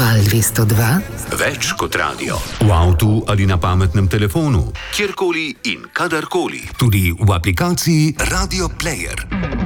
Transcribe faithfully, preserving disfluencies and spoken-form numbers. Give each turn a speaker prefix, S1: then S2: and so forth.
S1: Val dvesto dva.
S2: Več kot radio.
S3: V avtu ali na pametnem telefonu.
S2: Kjerkoli in kadarkoli.
S3: Tudi v aplikaciji Radio Player.